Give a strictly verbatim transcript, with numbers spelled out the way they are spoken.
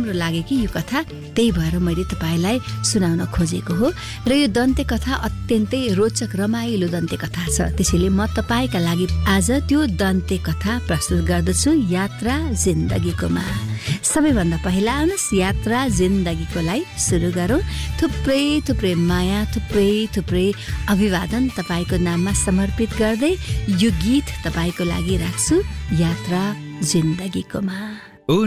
राम्रो लाग्यो कि यो कथा, त्यही भएर मैले तपाईँलाई सुनाउन खोजेको हो। र यो दन्ते कथा अत्यन्तै रोचक रमाइलो दन्ते कथा छ। त्यसैले म तपाईँका लागि आज त्यो दन्ते कथा प्रस्तुत गर्दछु, यात्रा जिन्दगीकोमा। सबैभन्दा पहिला आउनुहोस् यात्रा जिन्दगीकोलाई सुरु गरौँ। थुप्रै थुप्रै माया, थुप्रै थुप्रै अभिवादन तपाईँको नाममा समर्पित गर्दै यो गीत तपाईँको लागि राख्छु, यात्रा जिन्दगीकोमा।